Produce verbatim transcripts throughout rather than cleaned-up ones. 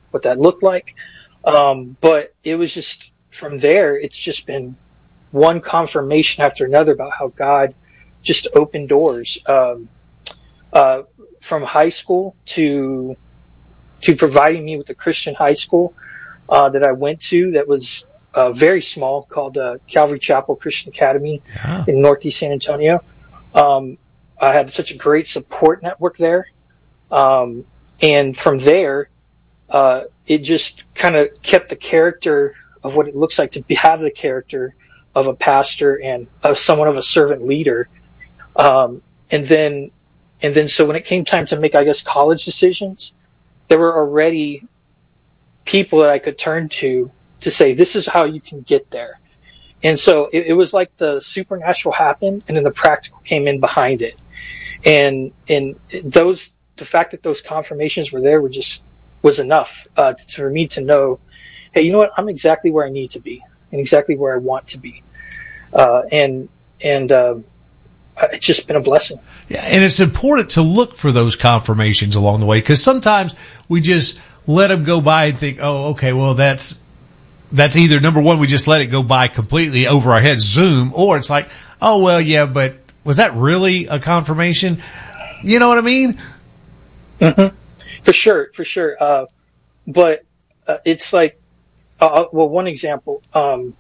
what that looked like. Um, but it was just from there, it's just been one confirmation after another about how God just opened doors, um, uh, from high school to, to providing me with a Christian high school, uh, that I went to that was, uh, very small, called, uh, Calvary Chapel Christian Academy yeah. in Northeast San Antonio. Um, I had such a great support network there. Um, and from there, uh, it just kind of kept the character of what it looks like to be, have the character of a pastor and of someone of a servant leader. Um, and then, and then, so when it came time to make, I guess, college decisions, there were already people that I could turn to to say, this is how you can get there. And so it, it was like the supernatural happened and then the practical came in behind it. And, and those, the fact that those confirmations were there were just, was enough, uh, for me to know, hey, you know what? I'm exactly where I need to be and exactly where I want to be. Uh, and, and, um, it's just been a blessing. Yeah. And it's important to look for those confirmations along the way, because sometimes we just let them go by and think, oh, okay, well, that's, that's either number one, we just let it go by completely over our heads, zoom, or it's like, oh, well, yeah, but was that really a confirmation? You know what I mean? Mm-hmm. For sure, for sure. Uh, but uh, it's like, uh, well, one example, um,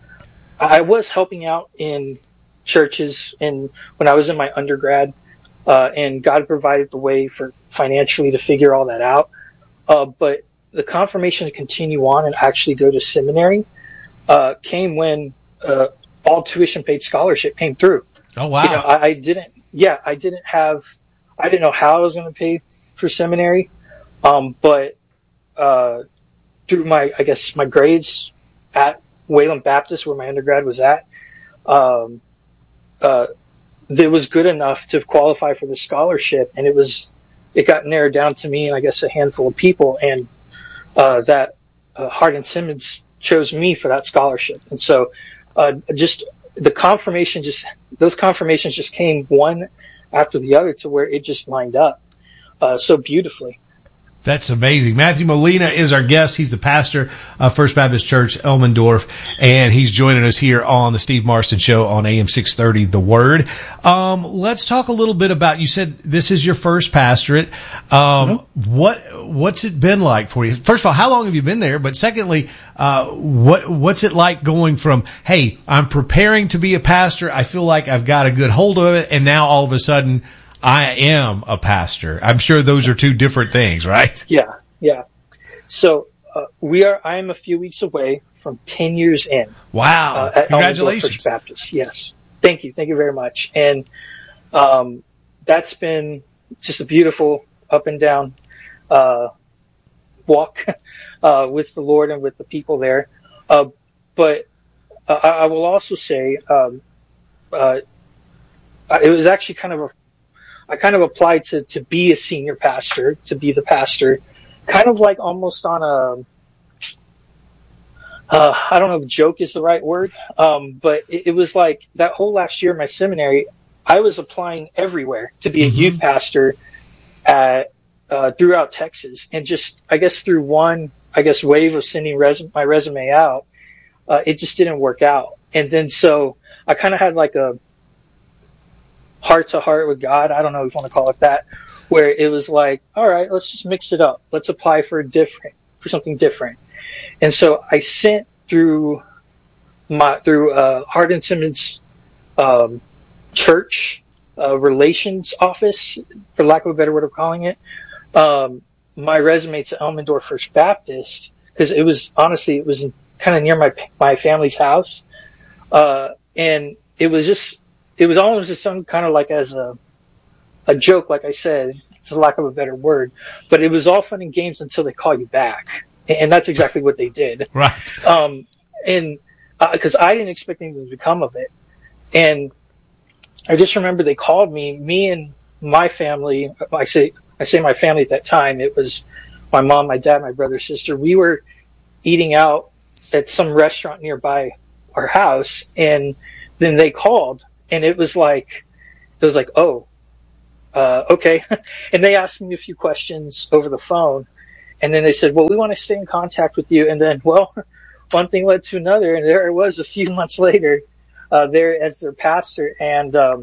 I was helping out in churches and when I was in my undergrad, uh, and God provided the way for financially to figure all that out. Uh, but the confirmation to continue on and actually go to seminary, uh, came when, uh, all tuition paid scholarship came through. Oh, wow. You know, I, I didn't, yeah, I didn't have, I didn't know how I was going to pay for seminary. Um, but, uh, through my, I guess my grades at Wayland Baptist, where my undergrad was at, um, uh, it was good enough to qualify for the scholarship. And it was, it got narrowed down to me and I guess a handful of people. And, uh, that, uh, Hardin Simmons chose me for that scholarship. And so, uh, just the confirmation, just, those confirmations just came one after the other to where it just lined up, uh, so beautifully. That's amazing. Matthew Molina is our guest. He's the pastor of First Baptist Church, Elmendorf, and he's joining us here on the Steve Marston Show on A M six thirty, The Word. Um, let's talk a little bit about, you said this is your first pastorate. Um, mm-hmm. what, what's it been like for you? First of all, how long have you been there? But secondly, uh, what, what's it like going from, hey, I'm preparing to be a pastor. I feel like I've got a good hold of it. And now all of a sudden, I am a pastor. I'm sure those are two different things, right? Yeah, yeah. So uh, we are. I am a few weeks away from ten years in. Wow! Uh, at Congratulations, First Baptist. Yes, thank you, thank you very much. And um, that's been just a beautiful up and down uh, walk uh, with the Lord and with the people there. Uh, but uh, I will also say um, uh, it was actually kind of a I kind of applied to, to be a senior pastor, to be the pastor, kind of like almost on a, uh, I don't know if joke is the right word, um, but it, it was like that whole last year in my seminary, I was applying everywhere to be a mm-hmm. youth pastor at, uh, throughout Texas. And just, I guess through one, I guess wave of sending res- my resume out, uh, it just didn't work out. And then so I kind of had like a, heart to heart with God. I don't know if you want to call it that, where it was like, all right, let's just mix it up. Let's apply for a different, for something different. And so I sent through my, through, uh, Hardin Simmons, um, church, uh, relations office, for lack of a better word of calling it, um, my resume to Elmendorf First Baptist, because it was, honestly, it was kind of near my, my family's house. Uh, and it was just, it was almost just some kind of like as a, a joke, like I said, it's a lack of a better word, but it was all fun and games until they call you back. And that's exactly what they did. Right. Um, and, uh, cause I didn't expect anything to come of it. And I just remember they called me, me and my family, I say, I say my family at that time, it was my mom, my dad, my brother, sister. We were eating out at some restaurant nearby our house. And then they called. And it was like, it was like, oh, uh, okay. And they asked me a few questions over the phone. And then they said, well, we want to stay in contact with you. And then, well, one thing led to another, and there it was a few months later, uh, there as their pastor. And, um,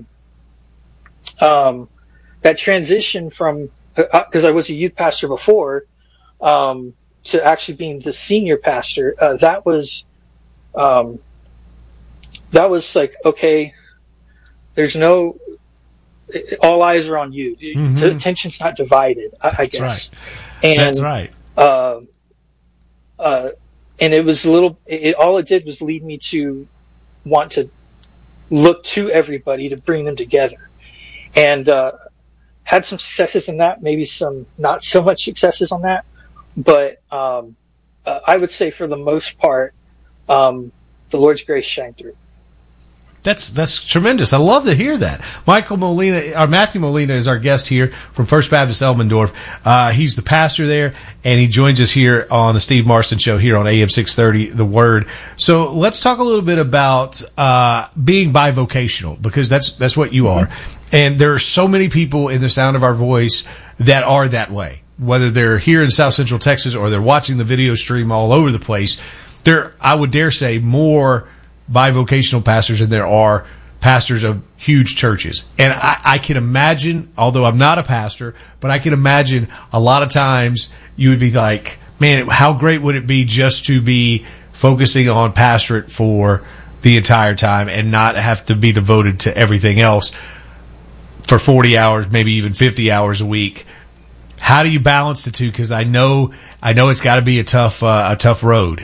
um, that transition from, because uh, I was a youth pastor before, um, to actually being the senior pastor, uh, that was, um, that was like, okay, there's no, all eyes are on you. Mm-hmm. The attention's not divided, I, I guess. Right. And, That's right. Uh, uh, and it was a little, it, all it did was lead me to want to look to everybody to bring them together. And, uh, had some successes in that, maybe some not so much successes on that. But, um, uh, I would say for the most part, um, the Lord's grace shined through. That's that's tremendous. I love to hear that. Michael Molina, or Matthew Molina, is our guest here from First Baptist Elmendorf. Uh, he's the pastor there, and he joins us here on the Steve Marston Show here on A M six thirty, The Word. So let's talk a little bit about uh, being bivocational, because that's that's what you are. And there are so many people in the sound of our voice that are that way, whether they're here in South Central Texas or they're watching the video stream all over the place. There, I would dare say, more bivocational pastors than there are pastors of huge churches. And I, I can imagine, although I'm not a pastor, but I can imagine a lot of times you would be like, man, how great would it be just to be focusing on pastorate for the entire time and not have to be devoted to everything else for forty hours, maybe even fifty hours a week. How do you balance the two? Because I know, I know it's got to be a tough, uh, a tough road.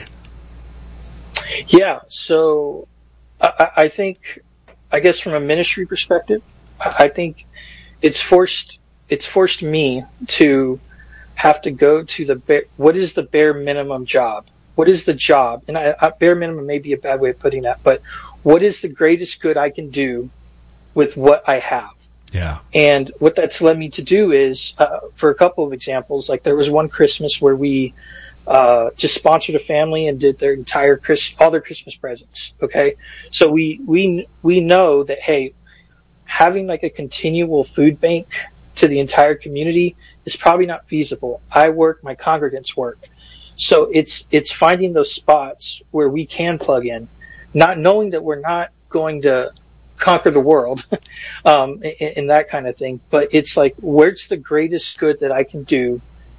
Yeah, so I, I think, I guess from a ministry perspective, I think it's forced it's forced me to have to go to the bare, what is the bare minimum job? What is the job? And I, I, bare minimum may be a bad way of putting that, but what is the greatest good I can do with what I have? Yeah. And what that's led me to do is, uh, for a couple of examples, like there was one Christmas where we uh, just sponsored a family and did their entire Chris, all their Christmas presents. Okay. So we, we, we know that, hey, having like a continual food bank to the entire community is probably not feasible. I work, my congregants work. So it's, it's finding those spots where we can plug in, not knowing that we're not going to conquer the world, um, and, and that kind of thing. But it's like, where's the greatest good that I can do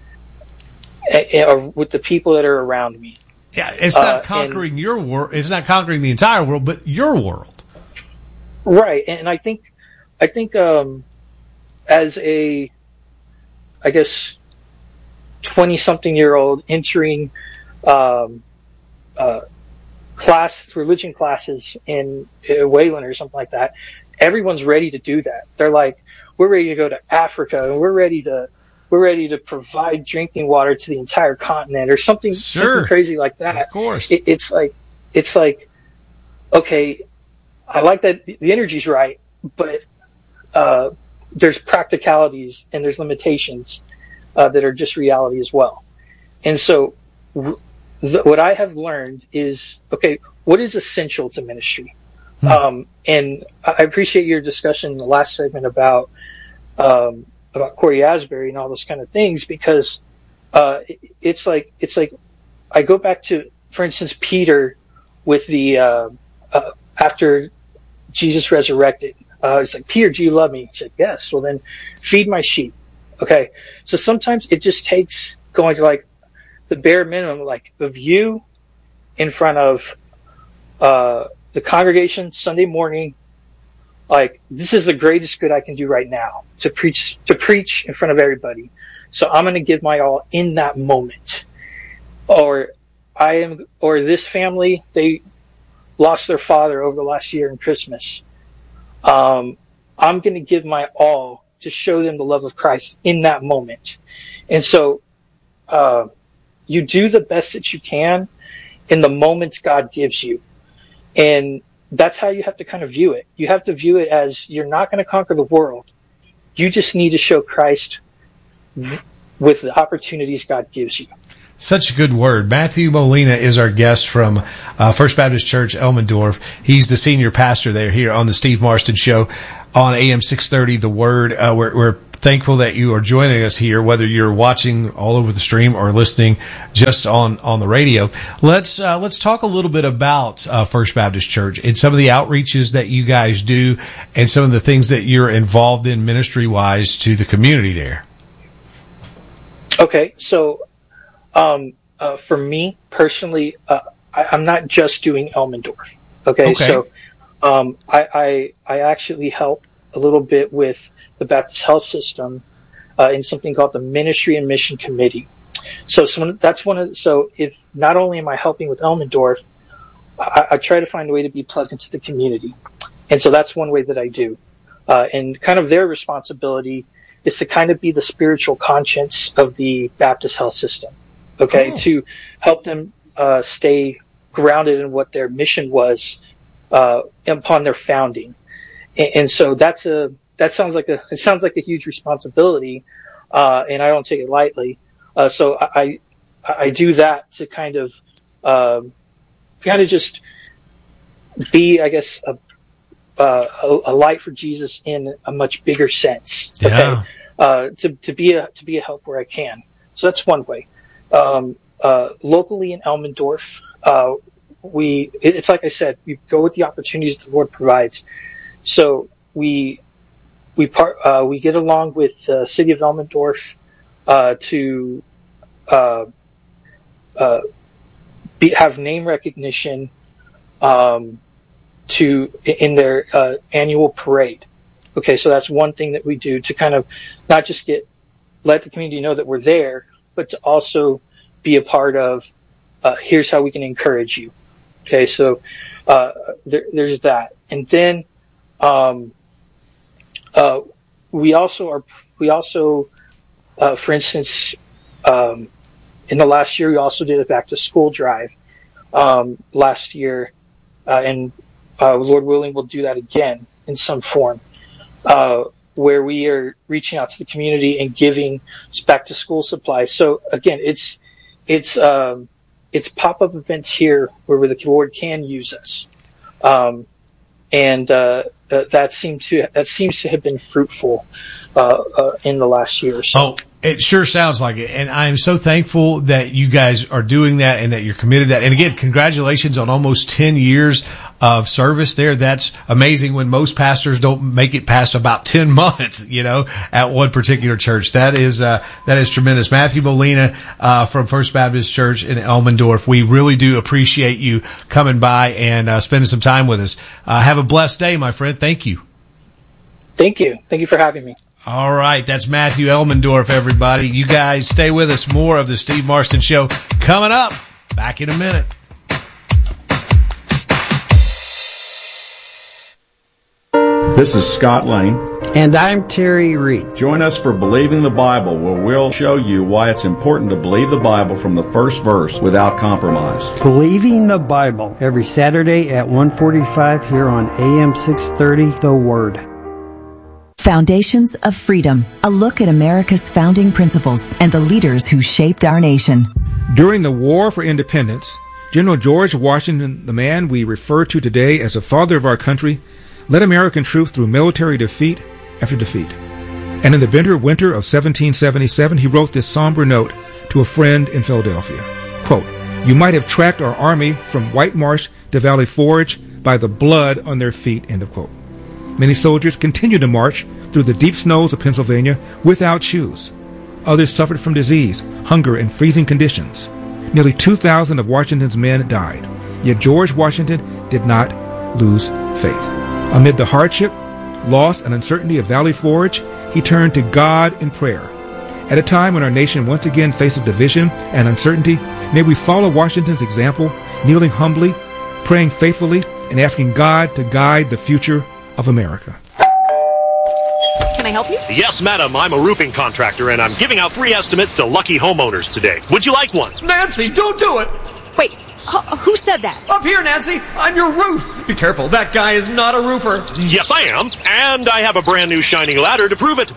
uh, with the people that are around me? Yeah, it's not uh, conquering and, your world. It's not conquering the entire world, but your world. Right. And I think, I think, um, as a, I guess, twenty something year old entering, um, uh, class, religion classes in uh, Wayland or something like that, everyone's ready to do that. They're like, we're ready to go to Africa and we're ready to, we're ready to provide drinking water to the entire continent or something, sure. something crazy like that. Of course. It, it's like, it's like, okay, I like that the energy's right, but, uh, there's practicalities and there's limitations, uh, that are just reality as well. And so w- the, what I have learned is, okay, what is essential to ministry? Hmm. Um, and I appreciate your discussion in the last segment about, um, about Corey Asbury and all those kind of things, because, uh, it, it's like, it's like, I go back to, for instance, Peter with the, uh, uh, after Jesus resurrected, uh, it's like, Peter, do you love me? He said, yes. Well, then feed my sheep. Okay. So sometimes it just takes going to like the bare minimum, like of you in front of, uh, the congregation Sunday morning. Like, this is the greatest good I can do right now, to preach, to preach in front of everybody. So I'm going to give my all in that moment. Or I am, or this family, they lost their father over the last year in Christmas. Um, I'm going to give my all to show them the love of Christ in that moment. And so, uh, you do the best that you can in the moments God gives you. And that's how you have to kind of view it. You have to view it as, you're not going to conquer the world. You just need to show Christ with the opportunities God gives you. Such a good word. Matthew Molina is our guest from uh, First Baptist Church, Elmendorf. He's the senior pastor there here on the Steve Marston Show on A M six thirty, The Word. Uh, we're, we're thankful that you are joining us here, whether you're watching all over the stream or listening just on, on the radio. Let's uh, let's talk a little bit about uh, First Baptist Church and some of the outreaches that you guys do and some of the things that you're involved in ministry-wise to the community there. Okay, so um, uh, for me personally, uh, I, I'm not just doing Elmendorf. Okay, okay. so um, I, I I actually help a little bit with the Baptist Health System uh, in something called the Ministry and Mission Committee. So some, that's one of so if not only am I helping with Elmendorf, I, I try to find a way to be plugged into the community, and so that's one way that I do. Uh, and kind of their responsibility is to kind of be the spiritual conscience of the Baptist Health System. Okay, oh. to help them uh, stay grounded in what their mission was uh, upon their founding. And, and so that's a that sounds like a it sounds like a huge responsibility, uh, and I don't take it lightly. Uh, so I, I I do that to kind of um, kind of just be, I guess, a, uh, a, a light for Jesus in a much bigger sense. Yeah. Okay, uh, to to be a to be a help where I can. So that's one way. Um, uh, locally in Elmendorf, uh, we it, it's like I said, we go with the opportunities the Lord provides. So we we part uh, we get along with the city of Elmendorf uh, to uh, uh, be, have name recognition um, to in their uh, annual parade. Okay, so that's one thing that we do to kind of not just get let the community know that we're there, but to also be a part of. Uh, here's how we can encourage you. Okay, so uh, there, there's that, and then um, uh, we also are. We also, uh, for instance, um, in the last year, we also did a back to school drive um, last year, uh, and uh, Lord willing, we'll do that again in some form, uh, where we are reaching out to the community and giving back to school supplies. So again, it's it's um, it's pop up events here where the Lord can use us, um, and uh, that seems to that seems to have been fruitful uh, uh, in the last year or so. Oh, it sure sounds like it, and I am so thankful that you guys are doing that and that you're committed to that. And again, congratulations on almost ten years of service there. That's amazing when most pastors don't make it past about ten months, you know, at one particular church. That is, uh, that is tremendous. Matthew Molina, uh, from First Baptist Church in Elmendorf. We really do appreciate you coming by and, uh, spending some time with us. Uh, have a blessed day, my friend. Thank you. Thank you. Thank you for having me. All right. That's Matthew Elmendorf, everybody. You guys stay with us. More of the Steve Marston Show coming up. Back in a minute. This is Scott Lane. And I'm Terry Reed. Join us for Believing the Bible, where we'll show you why it's important to believe the Bible from the first verse without compromise. Believing the Bible, every Saturday at one forty-five here on A M six thirty, The Word. Foundations of Freedom, a look at America's founding principles and the leaders who shaped our nation. During the War for Independence, General George Washington, the man we refer to today as the father of our country, led American troops through military defeat after defeat. And in the bitter winter of seventeen seventy-seven, he wrote this somber note to a friend in Philadelphia. Quote, "You might have tracked our army from White Marsh to Valley Forge by the blood on their feet," end of quote. Many soldiers continued to march through the deep snows of Pennsylvania without shoes. Others suffered from disease, hunger, and freezing conditions. Nearly two thousand of Washington's men died. Yet George Washington did not lose faith. Amid the hardship, loss, and uncertainty of Valley Forge, he turned to God in prayer. At a time when our nation once again faces division and uncertainty, may we follow Washington's example, kneeling humbly, praying faithfully, and asking God to guide the future of America. Can I help you? Yes, madam. I'm a roofing contractor, and I'm giving out free estimates to lucky homeowners today. Would you like one? Nancy, don't do it! Wait, h- who said that? Up here, Nancy! I'm your roof! Be careful, that guy is not a roofer. Yes, I am. And I have a brand new shining ladder to prove it. Well,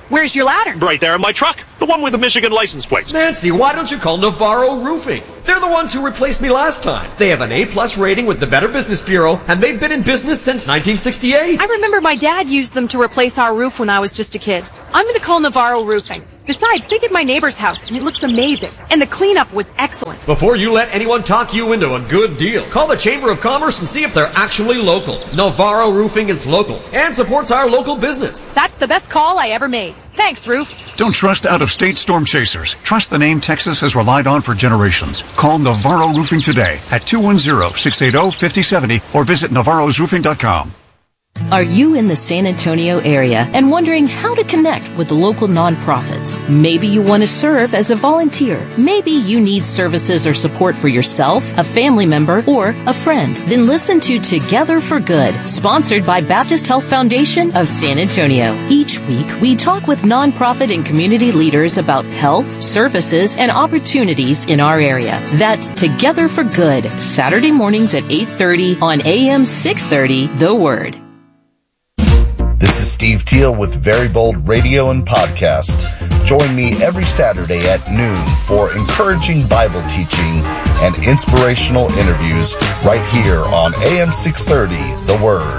Where's your ladder? Right there in my truck. The one with the Michigan license plate. Nancy, why don't you call Navarro Roofing? They're the ones who replaced me last time. They have an A-plus rating with the Better Business Bureau, and they've been in business since nineteen sixty-eight. I remember my dad used them to replace our roof when I was just a kid. I'm going to call Navarro Roofing. Besides, they did my neighbor's house, and it looks amazing. And the cleanup was excellent. Before you let anyone talk you into a good deal, call the Chamber of Commerce and see if they're actually local. Navarro Roofing is local and supports our local business. That's the best call I ever made. Thanks, Roof. Don't trust out-of-state storm chasers. Trust the name Texas has relied on for generations. Call Navarro Roofing today at two one zero, six eight zero, five zero seven zero or visit navarros roofing dot com. Are you in the San Antonio area and wondering how to connect with local nonprofits? Maybe you want to serve as a volunteer. Maybe you need services or support for yourself, a family member, or a friend. Then listen to Together for Good, sponsored by Baptist Health Foundation of San Antonio. Each week, we talk with nonprofit and community leaders about health, services, and opportunities in our area. That's Together for Good, Saturday mornings at eight thirty on A M six thirty, The Word. This is Steve Teal with Very Bold Radio and Podcast. Join me every Saturday at noon for encouraging Bible teaching and inspirational interviews right here on A M six thirty, The Word.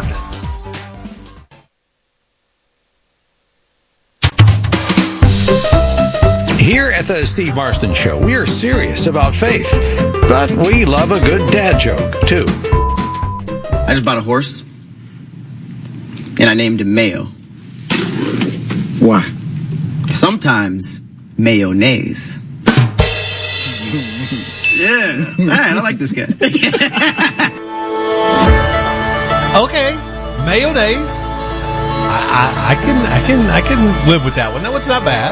Here at the Steve Marston Show, we are serious about faith, but we love a good dad joke, too. I just bought a horse. And I named him Mayo. Why? Sometimes mayonnaise. Yeah, all right, I like this guy. Okay, mayonnaise. I, I, I can, I can, I can live with that one. No, it's not bad.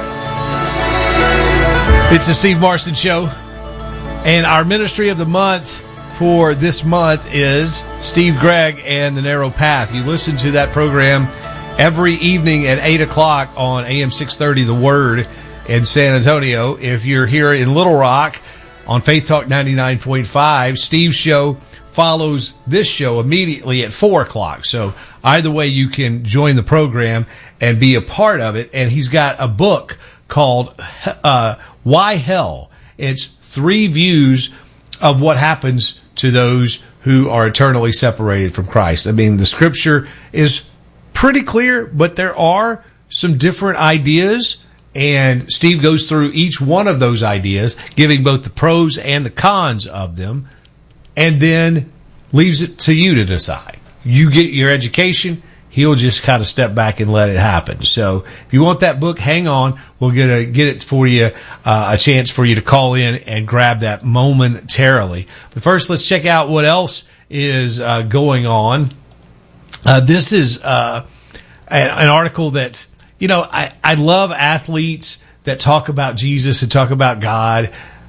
It's the Steve Marston Show, and our ministry of the month for this month is Steve Gregg and the Narrow Path. You listen to that program every evening at eight o'clock on A M six thirty, The Word in San Antonio. If you're here in Little Rock on Faith Talk ninety-nine point five, Steve's show follows this show immediately at four o'clock. So either way, you can join the program and be a part of it. And he's got a book called uh, Why Hell? It's three views of what happens to those who are eternally separated from Christ. I mean, the scripture is pretty clear, but there are some different ideas, and Steve goes through each one of those ideas, giving both the pros and the cons of them, and then leaves it to you to decide. You get your education, he'll just kind of step back and let it happen. So if you want that book, hang on. We'll get a, get it for you, uh, a chance for you to call in and grab that momentarily. But first, let's check out what else is uh, going on. Uh, this is uh, an, an article that, you know, I, I love athletes that talk about Jesus and talk about God,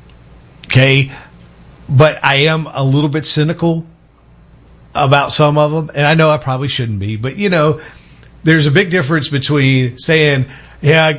okay? But I am a little bit cynical about some of them, and I know I probably shouldn't be, but you know, there's a big difference between saying, yeah,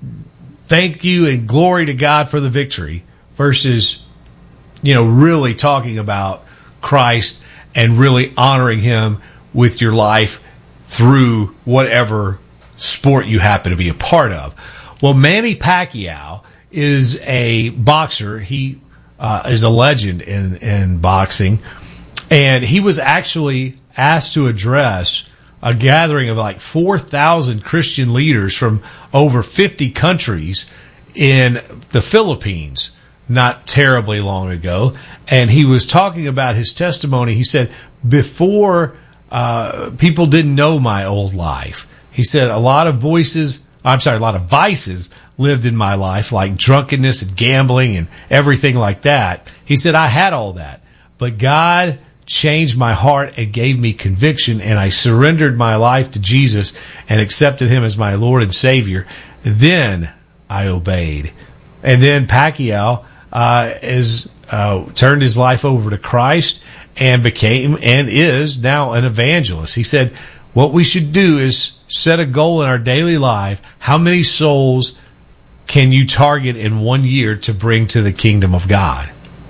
thank you and glory to God for the victory versus, you know, really talking about Christ and really honoring him with your life through whatever sport you happen to be a part of. Well, Manny Pacquiao is a boxer. He uh, is a legend in, in boxing. And he was actually asked to address a gathering of like four thousand Christian leaders from over fifty countries in the Philippines not terribly long ago. And he was talking about his testimony. He said, before uh, people didn't know my old life, he said a lot of voices, I'm sorry, a lot of vices lived in my life, like drunkenness and gambling and everything like that. He said, I had all that, but God changed my heart and gave me conviction, and I surrendered my life to Jesus and accepted him as my Lord and Savior. Then I obeyed. And then Pacquiao uh, is uh, turned his life over to Christ and became and is now an evangelist. He said, what we should do is set a goal in our daily life. How many souls can you target in one year to bring to the kingdom of God?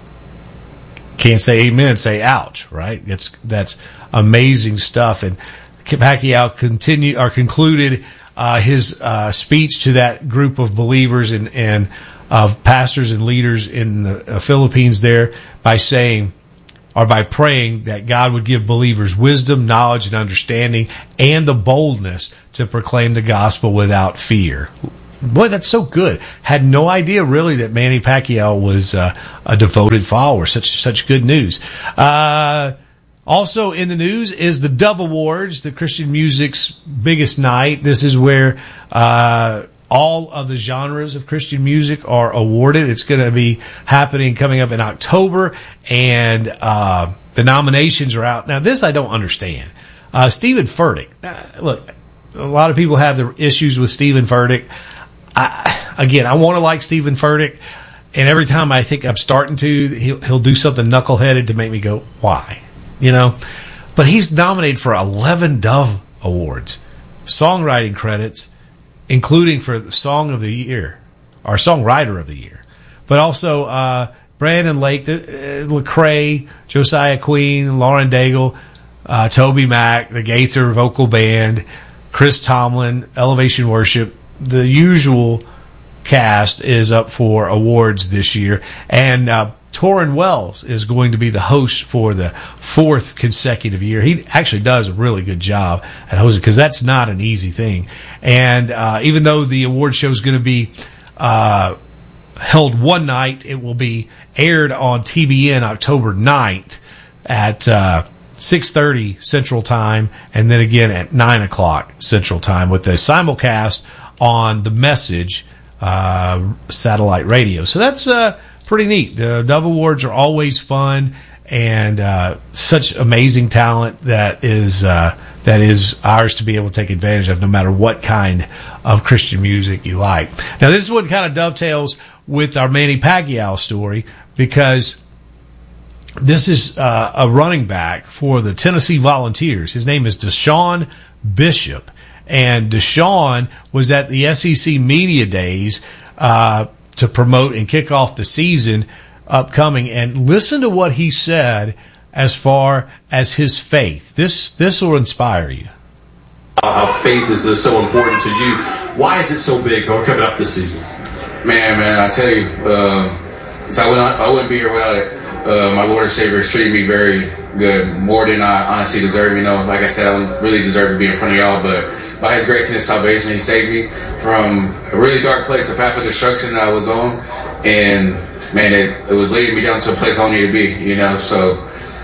Can't say amen, say ouch, right? That's that's amazing stuff. And Pacquiao continue or concluded uh, his uh, speech to that group of believers and, and of pastors and leaders in the uh, Philippines there by saying, or by praying that God would give believers wisdom, knowledge, and understanding, and the boldness to proclaim the gospel without fear. Boy, that's so good. Had no idea really that Manny Pacquiao was uh, a devoted follower. Such such good news. Uh, also in the news is the Dove Awards, the Christian music's biggest night. This is where uh, all of the genres of Christian music are awarded. It's going to be happening coming up in October, and uh, the nominations are out. Now, this I don't understand. Uh, Stephen Furtick. Uh, look, a lot of people have their issues with Stephen Furtick. I, again, I want to like Stephen Furtick, and every time I think I'm starting to, he'll, he'll do something knuckleheaded to make me go, why? You know? But he's nominated for eleven Dove Awards, songwriting credits, including for the Song of the Year, or Songwriter of the Year. But also uh, Brandon Lake, uh, Lecrae, Josiah Queen, Lauren Daigle, uh, Toby Mac, the Gaither Vocal Band, Chris Tomlin, Elevation Worship. The usual cast is up for awards this year, and uh, Torrin Wells is going to be the host for the fourth consecutive year. He actually does a really good job at hosting, because that's not an easy thing. And uh, even though the award show is going to be uh, held one night, it will be aired on T B N October ninth at uh, six thirty Central Time, and then again at nine o'clock Central Time with the simulcast on the Message uh, satellite radio. So that's uh, pretty neat. The Dove Awards are always fun, and uh, such amazing talent that is uh, that is ours to be able to take advantage of, no matter what kind of Christian music you like. Now, this is what kind of dovetails with our Manny Pacquiao story, because this is uh, a running back for the Tennessee Volunteers. His name is Deshaun Bishop. And Deshaun was at the S E C Media Days uh, to promote and kick off the season upcoming. And listen to what he said as far as his faith. This this will inspire you. How faith is so important to you. Why is it so big coming up this season? Man, man, I tell you, uh, so I, wouldn't, I wouldn't be here without it. Uh, my Lord and Savior has treated me very good, more than I honestly deserve. You know, like I said, I don't really deserve to be in front of y'all, but by His grace and His salvation, He saved me from a really dark place, a path of destruction that I was on, and man, it, it was leading me down to a place I don't need to be. You know, so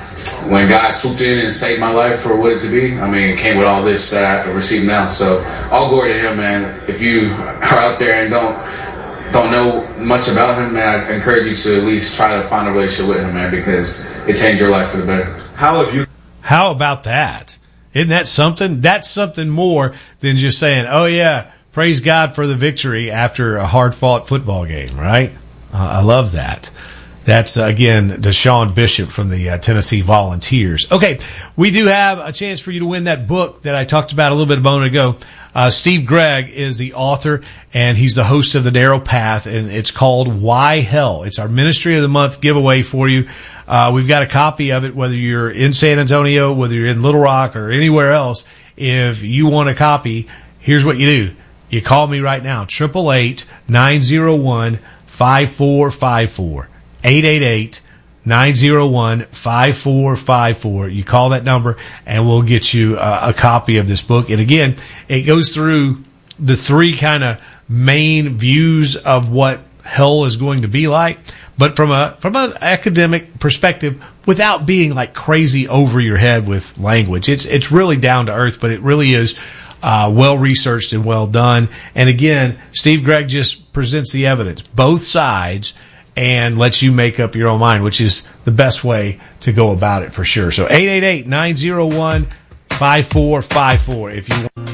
when God swooped in and saved my life for what it to be, I mean, it came with all this that I receive now. So all glory to Him, man. If you are out there and don't don't know much about Him, man, I encourage you to at least try to find a relationship with Him, man, because it changed your life for the better. How have you? How about that? Isn't that something? That's something more than just saying, oh, yeah, praise God for the victory after a hard-fought football game, right? Uh, I love that. That's, uh, again, Deshaun Bishop from the uh, Tennessee Volunteers. Okay, we do have a chance for you to win that book that I talked about a little bit a moment ago. Uh, Steve Gregg is the author, and he's the host of The Narrow Path, and it's called Why Hell? It's our Ministry of the Month giveaway for you. Uh, we've got a copy of it, whether you're in San Antonio, whether you're in Little Rock, or anywhere else. If you want a copy, here's what you do. You call me right now, eight eight eight, nine zero one, five four five four. eight eight eight, nine zero one, five four five four. You call that number, and we'll get you a, a copy of this book. And again, it goes through the three kind of main views of what hell is going to be like, but from a from an academic perspective, without being like crazy over your head with language. It's it's really down to earth, but it really is uh, well researched and well done. And again, Steve Gregg just presents the evidence, both sides, and lets you make up your own mind, which is the best way to go about it for sure. So eight eight eight, nine zero one, five four five four if you want.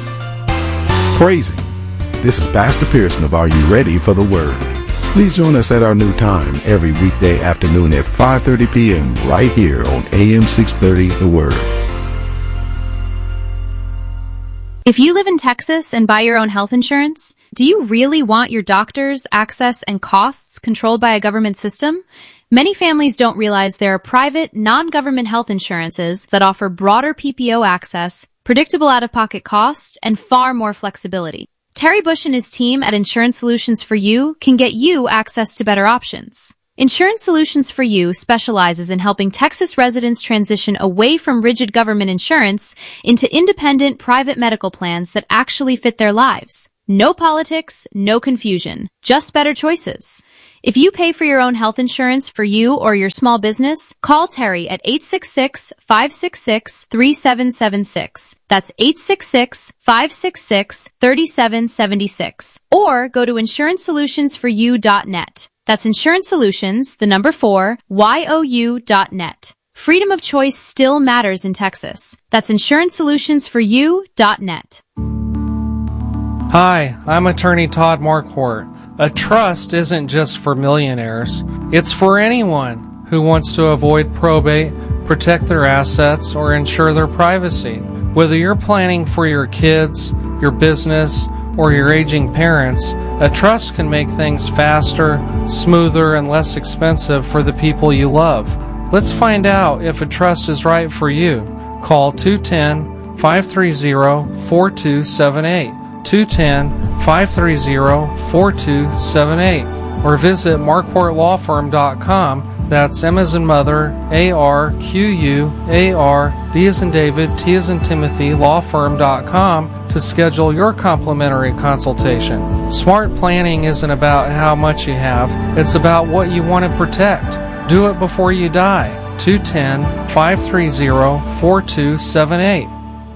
Praising. This is Pastor Pearson of Are You Ready for the Word? Please join us at our new time every weekday afternoon at five thirty p.m. right here on A M six thirty The Word. If you live in Texas and buy your own health insurance, do you really want your doctors, access, and costs controlled by a government system? Many families don't realize there are private, non-government health insurances that offer broader P P O access predictable out-of-pocket cost, and far more flexibility. Terry Bush and his team at Insurance Solutions for You can get you access to better options. Insurance Solutions for You specializes in helping Texas residents transition away from rigid government insurance into independent private medical plans that actually fit their lives. No politics, no confusion, just better choices. If you pay for your own health insurance for you or your small business, call Terry at eight six six, five six six, three seven seven six. That's eight six six, five six six, three seven seven six. Or go to insurance solutions for you dot net. That's Insurance Solutions, the number four, Y O U dot net. Freedom of choice still matters in Texas. That's insurance solutions for you dot net. Hi, I'm attorney Todd Marquardt. A trust isn't just for millionaires. It's for anyone who wants to avoid probate, protect their assets, or ensure their privacy. Whether you're planning for your kids, your business, or your aging parents, a trust can make things faster, smoother, and less expensive for the people you love. Let's find out if a trust is right for you. Call two one zero, five three zero, four two seven eight. two one zero, five three zero, four two seven eight, or visit marquardt law firm dot com. That's M as in mother, A R Q U A R, D as in David, T as in Timothy, law firm dot com to schedule your complimentary consultation. Smart planning isn't about how much you have, it's about what you want to protect. Do it before you die. two one zero, five three zero, four two seven eight.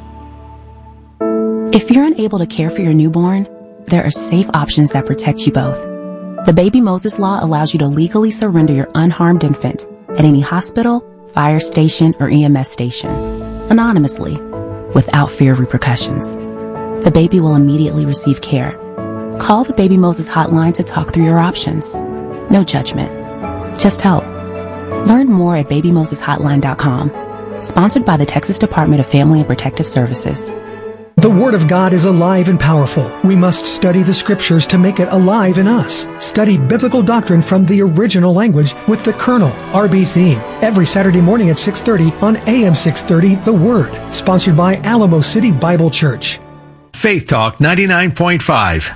If you're unable to care for your newborn, there are safe options that protect you both. The Baby Moses Law allows you to legally surrender your unharmed infant at any hospital, fire station, or E M S station, anonymously, without fear of repercussions. The baby will immediately receive care. Call the Baby Moses hotline to talk through your options. No judgment, just help. Learn more at baby moses hotline dot com. Sponsored by the Texas Department of Family and Protective Services. The Word of God is alive and powerful. We must study the Scriptures to make it alive in us. Study biblical doctrine from the original language with the Colonel, R B Theme, every Saturday morning at six thirty on A M six thirty, The Word. Sponsored by Alamo City Bible Church. Faith Talk ninety-nine point five.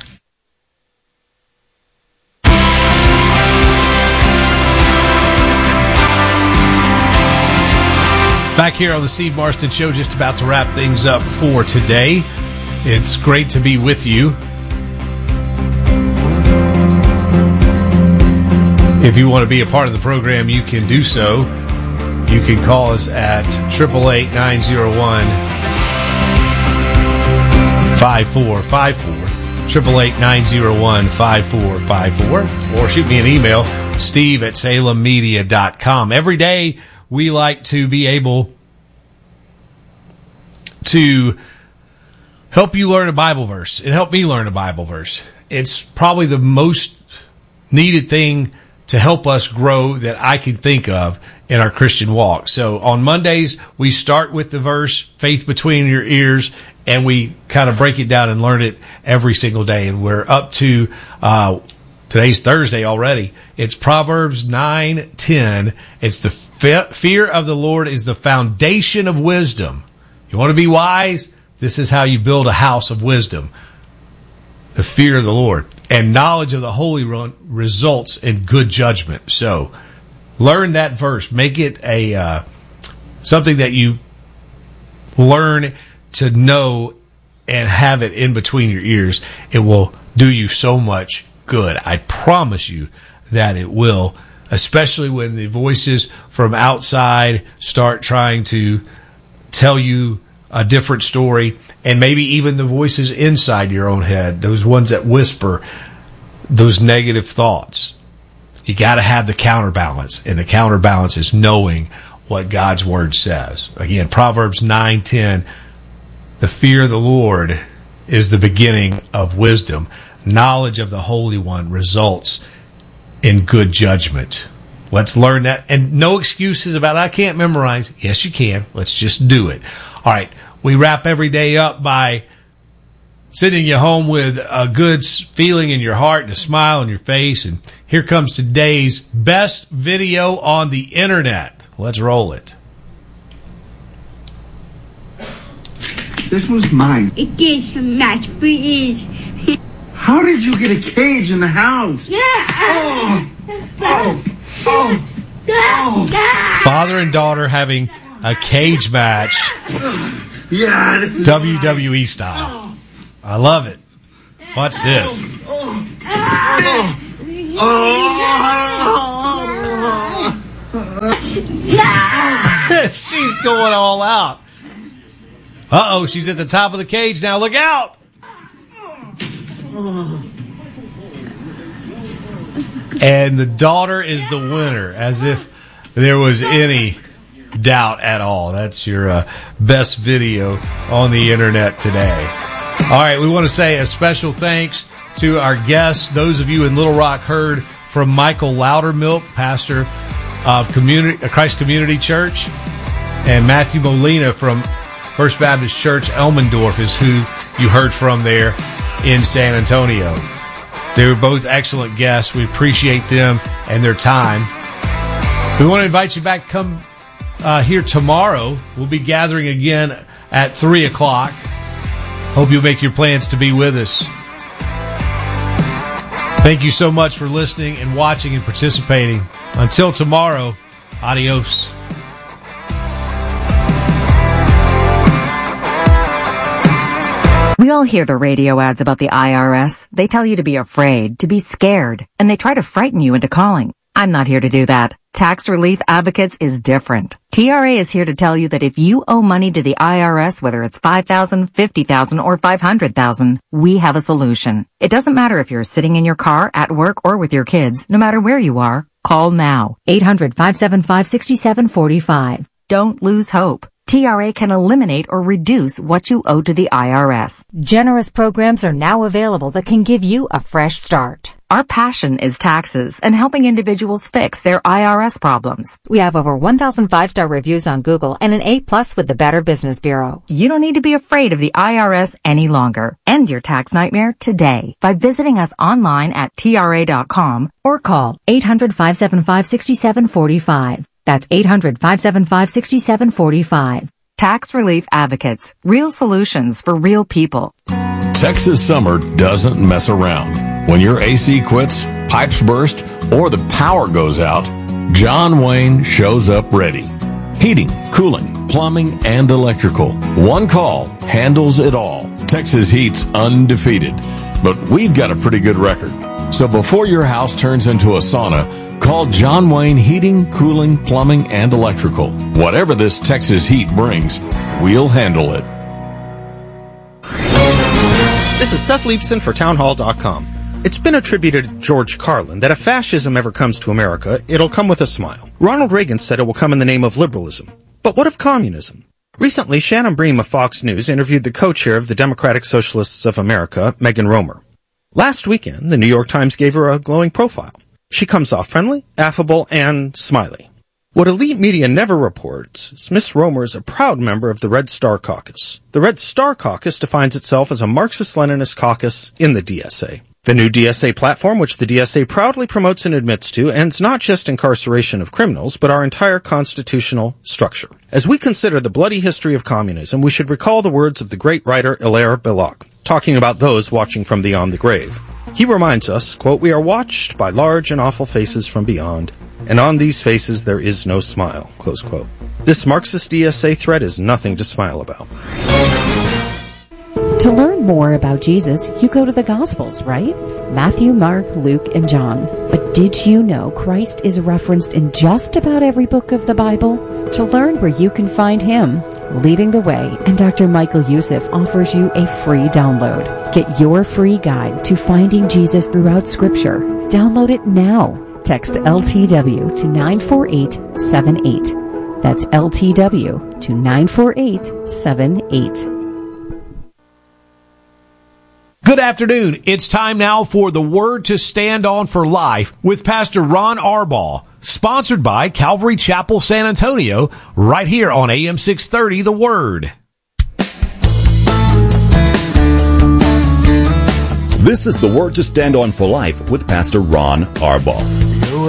Back here on the Steve Marston Show, just about to wrap things up for today. It's great to be with you. If you want to be a part of the program, you can do so. You can call us at eight eight eight, nine oh one, five four five four, eight eight eight, nine oh one, five four five four, or shoot me an email, steve at salem media dot com. Every day, we like to be able to help you learn a Bible verse. It helped me learn a Bible verse. It's probably the most needed thing to help us grow that I can think of in our Christian walk. So on Mondays, we start with the verse, faith between your ears, and we kind of break it down and learn it every single day. And we're up to uh today's Thursday already. It's Proverbs nine ten. It's the fe- fear of the Lord is the foundation of wisdom. You want to be wise? This is how you build a house of wisdom. The fear of the Lord. And knowledge of the Holy One results in good judgment. So learn that verse. Make it a uh, something that you learn to know and have it in between your ears. It will do you so much good. I promise you that it will, especially when the voices from outside start trying to tell you a different story, and maybe even the voices inside your own head, those ones that whisper those negative thoughts. You got to have the counterbalance, and the counterbalance is knowing what God's Word says. Again, Proverbs nine ten, the fear of the Lord is the beginning of wisdom. Knowledge of the Holy One results in good judgment. Let's learn that. And no excuses about, I can't memorize. Yes, you can. Let's just do it. All right. We wrap every day up by sending you home with a good feeling in your heart and a smile on your face. And here comes today's best video on the internet. Let's roll it. This was mine. A cage match, please. How did you get a cage in the house? Oh, oh, oh, oh. Father and daughter having a cage match. Yeah, this is W W E style. I love it. Watch this. Oh, oh, oh. She's going all out. Uh-oh, she's at the top of the cage now. Look out! And the daughter is the winner, as if there was any doubt at all. That's your uh, best video on the internet today. All right, we want to say a special thanks to our guests. Those of you in Little Rock heard from Michael Loudermilk, pastor of Community, Christ Community Church, and Matthew Molina from First Baptist Church Elmendorf is who you heard from there in San Antonio. They were both excellent guests. We appreciate them and their time. We want to invite you back to come uh, here tomorrow. We'll be gathering again at three o'clock. Hope you'll make your plans to be with us. Thank you so much for listening and watching and participating. Until tomorrow, adios. We all hear the radio ads about the I R S. They tell you to be afraid, to be scared, and they try to frighten you into calling. I'm not here to do that. Tax Relief Advocates is different. T R A is here to tell you that if you owe money to the I R S, whether it's five thousand dollars, fifty thousand dollars, or five hundred thousand dollars, we have a solution. It doesn't matter if you're sitting in your car, at work, or with your kids. No matter where you are, call now. eight hundred, five seven five, six seven four five. Don't lose hope. T R A can eliminate or reduce what you owe to the I R S. Generous programs are now available that can give you a fresh start. Our passion is taxes and helping individuals fix their I R S problems. We have over one thousand five-star reviews on Google and an A plus with the Better Business Bureau. You don't need to be afraid of the I R S any longer. End your tax nightmare today by visiting us online at T R A dot com or call eight hundred, five seven five, six seven four five. That's eight hundred, five seven five, six seven four five. Tax Relief Advocates. Real solutions for real people. Texas summer doesn't mess around. When your A C quits, pipes burst, or the power goes out, John Wayne shows up ready. Heating, cooling, plumbing, and electrical. One call handles it all. Texas Heat's undefeated, but we've got a pretty good record. So before your house turns into a sauna, call John Wayne Heating, Cooling, Plumbing, and Electrical. Whatever this Texas heat brings, we'll handle it. This is Seth Leibson for townhall dot com. It's been attributed to George Carlin that if fascism ever comes to America, it'll come with a smile. Ronald Reagan said it will come in the name of liberalism. But what of communism? Recently, Shannon Bream of Fox News interviewed the co-chair of the Democratic Socialists of America, Megan Romer. Last weekend, the New York Times gave her a glowing profile. She comes off friendly, affable, and smiley. What elite media never reports is Miss Romer is a proud member of the Red Star Caucus. The Red Star Caucus defines itself as a Marxist-Leninist caucus in the D S A. The new D S A platform, which the D S A proudly promotes and admits to, ends not just incarceration of criminals, but our entire constitutional structure. As we consider the bloody history of communism, we should recall the words of the great writer Hilaire Belloc, talking about those watching from beyond the grave. He reminds us, quote, "We are watched by large and awful faces from beyond, and on these faces there is no smile," close quote. This Marxist D S A threat is nothing to smile about. To learn more about Jesus, you go to the Gospels, right? Matthew, Mark, Luke, and John. But did you know Christ is referenced in just about every book of the Bible? To learn where you can find Him, Leading the Way, and Doctor Michael Youssef offers you a free download. Get your free guide to finding Jesus throughout Scripture. Download it now. Text L T W to nine four eight seven eight. That's L T W to nine four eight seven eight. Good afternoon. It's time now for the Word to Stand On for Life with Pastor Ron Arbaugh, sponsored by Calvary Chapel, San Antonio, right here on A M six thirty, The Word. This is the Word to Stand On for Life with Pastor Ron Arbaugh.